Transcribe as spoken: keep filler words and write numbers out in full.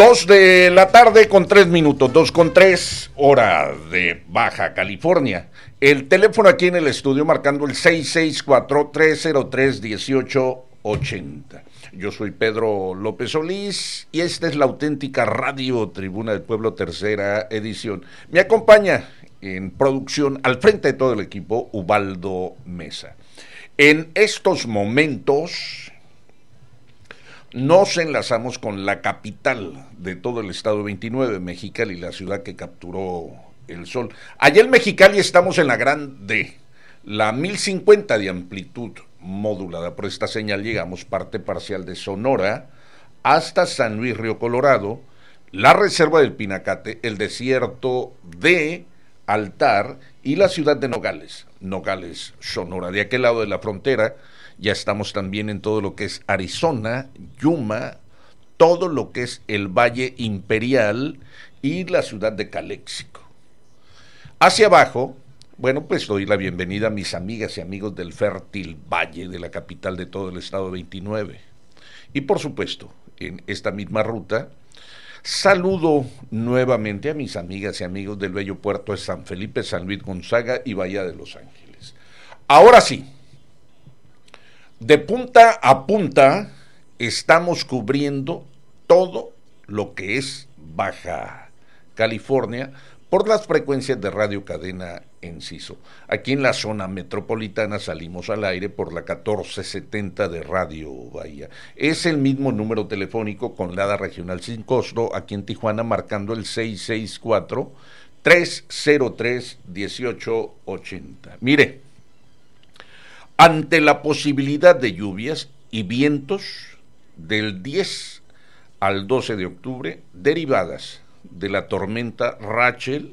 Dos de la tarde con tres minutos, dos con tres, hora de Baja California. El teléfono aquí en el estudio marcando el seis seis cuatro, tres cero tres, uno ocho ocho cero. Yo soy Pedro López Solís y esta es la auténtica Radio Tribuna del Pueblo, tercera edición. Me acompaña en producción, al frente de todo el equipo, Ubaldo Mesa. En estos momentos nos enlazamos con la capital de todo el estado veintinueve, Mexicali, la ciudad que capturó el sol. Allá en Mexicali estamos en la gran D, la mil cincuenta de amplitud modulada. Por esta señal llegamos parte parcial de Sonora hasta San Luis Río Colorado, la reserva del Pinacate, el desierto de Altar y la ciudad de Nogales, Nogales, Sonora. De aquel lado de la frontera ya estamos también en todo lo que es Arizona, Yuma, todo lo que es el Valle Imperial y la ciudad de Caléxico. Hacia abajo, bueno, pues doy la bienvenida a mis amigas y amigos del fértil Valle de la capital de todo el estado veintinueve. Y por supuesto, en esta misma ruta, saludo nuevamente a mis amigas y amigos del bello puerto de San Felipe, San Luis Gonzaga y Bahía de Los Ángeles. Ahora sí, de punta a punta estamos cubriendo todo lo que es Baja California por las frecuencias de Radio Cadena Enciso. Aquí en la zona metropolitana salimos al aire por la catorce setenta de Radio Bahía. Es el mismo número telefónico con la regional sin costo aquí en Tijuana, marcando el seis seis cuatro, tres cero tres, uno ocho ocho cero. Mire, ante la posibilidad de lluvias y vientos del diez al doce de octubre derivadas de la tormenta Rachel